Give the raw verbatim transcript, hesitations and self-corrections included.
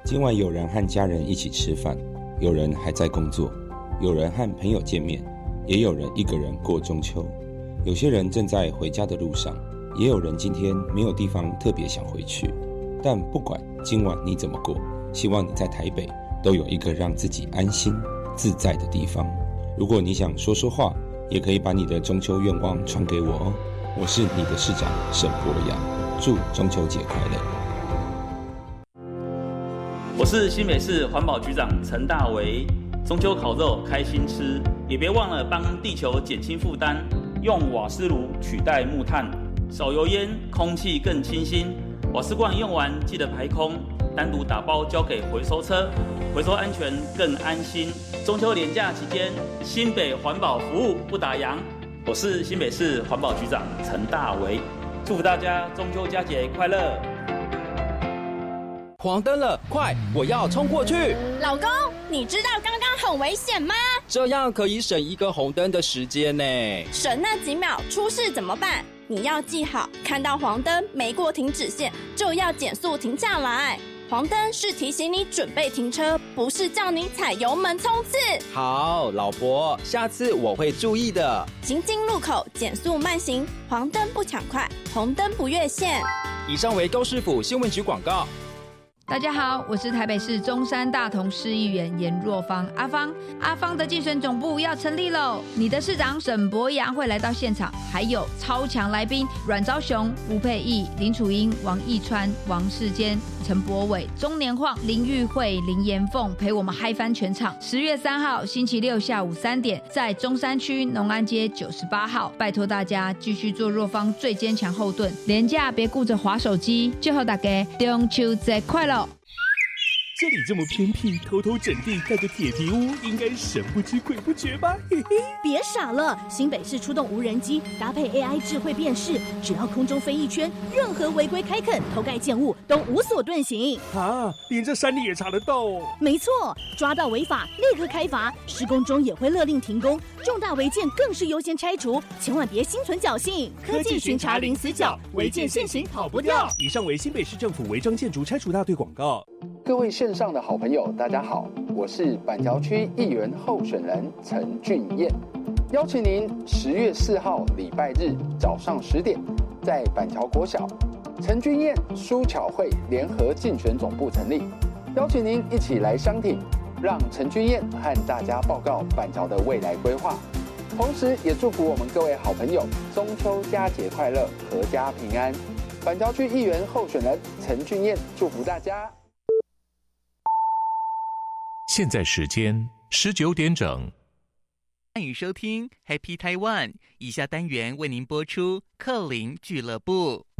今晚有人和家人一起吃饭，有人还在工作，有人和朋友见面，也有人一个人过中秋。有些人正在回家的路上，也有人今天没有地方特别想回去。但不管今晚你怎么过，希望你在台北都有一个让自己安心自在的地方。如果你想说说话，也可以把你的中秋愿望传给我哦。我是你的市长沈博阳，祝中秋节快乐。 我是新北市环保局长陈大为。中秋烤肉开心吃，也别忘了帮地球减轻负担，用瓦斯炉取代木炭，少油烟，空气更清新。瓦斯罐用完记得排空，单独打包交给回收车，回收安全更安心。中秋连假期间，新北环保服务不打烊。我是新北市环保局长陈大为，祝福大家中秋佳节快乐。 黄灯了，快，我要冲过去！ 老公，你知道刚刚很危险吗？ 这样可以省一个红灯的时间呢。 省那几秒，出事怎么办？你要记好，看到黄灯没过停止线，就要减速停下来。黄灯是提醒你准备停车，不是叫你踩油门冲刺。 好，老婆，下次我会注意的。 行经路口减速慢行，黄灯不抢快，红灯不越线。 以上为高市府新闻局广告。 大家好，我是台北市中山大同市议员颜若芳，阿芳。阿芳的竞选总部要成立喽，你的市长沈博阳会来到现场，还有超强来宾阮昭雄、吴佩益、林楚英、王义川、王世坚、陈柏伟、钟年晃、林玉慧、林延凤陪我们嗨翻全场。十月三号星期六下午三点，在中山区农安街九十八号，拜托大家继续做若芳最坚强后盾，连假别顾着滑手机，祝福大家中秋节快乐。 这里这么偏僻，偷偷整地盖个铁皮屋，应该神不知鬼不觉吧？嘿嘿， 别傻了，新北市出动无人机，搭配 A I 智慧辨识，只要空中飞一圈，任何违规开垦、偷盖建物都无所遁形。 啊，连这山里也查得到哦？ 没错，抓到违法立刻开罚，施工中也会勒令停工，重大违建更是优先拆除，千万别心存侥幸。科技巡查零死角，违建现行跑不掉。 以上为新北市政府违章建筑拆除大队广告。 各位线上的好朋友，大家好，我是板桥区议员候选人陈俊彦，邀请您十月四号礼拜日早上十点，在板桥国小陈俊彦苏巧慧联合竞选总部成立，邀请您一起来相挺，让陈俊彦和大家报告板桥的未来规划，同时也祝福我们各位好朋友中秋佳节快乐，阖家平安。板桥区议员候选人陈俊彦祝福大家。 现在时间十九点整， 欢迎收听 Happy Taiwan。以下单元为您播出克林俱乐部。